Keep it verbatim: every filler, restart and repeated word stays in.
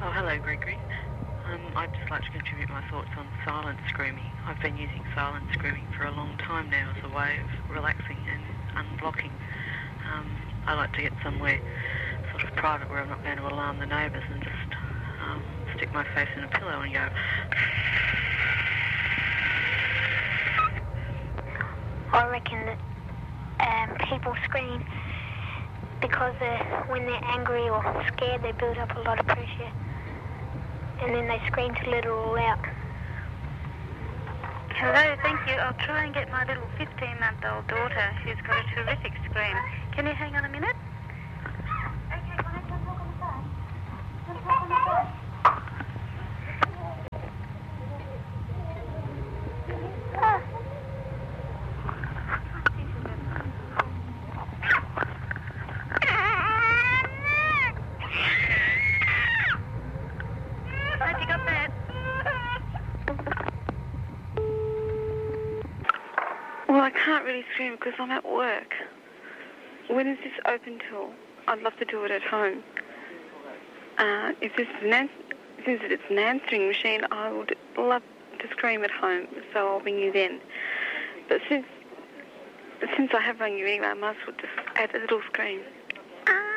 Oh, hello, Gregory. Um, I'd just like to contribute my thoughts on silent screaming. I've been using silent screaming for a long time now as a way of relaxing and unblocking. Um, I like to get somewhere sort of private where I'm not going to alarm the neighbours and just um, stick my face in a pillow and go... I reckon that um, people scream because uh, when they're angry or scared they build up a lot of pressure and then they scream to let it all out. Hello, thank you. I'll try and get my little fifteen-month-old daughter who's got a terrific scream. Can you hang on a minute? Okay, can I talk on the phone? Can I talk on the phone? Have you got that? Well, I can't really scream because I'm at work. When is this open till? I'd love to do it at home. Uh, if this is an ans- since it's an answering machine, I would love to scream at home, so I'll ring you then. But since since I have rung you anyway, I might as well just add a little scream.